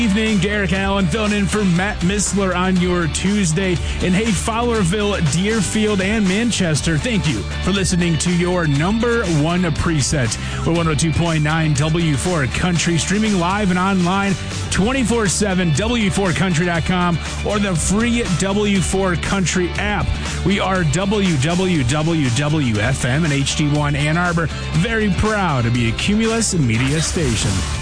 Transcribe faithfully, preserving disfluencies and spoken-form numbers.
Evening, Derek Allen filling in for Matt Missler on your Tuesday. And hey, Fowlerville, Deerfield, and Manchester, thank you for listening to your number one preset. We're one oh two point nine W four Country, streaming live and online twenty-four seven, W four country dot com, or the free W four Country app. We are W W W F M and H D one Ann Arbor. Very proud to be a Cumulus media station.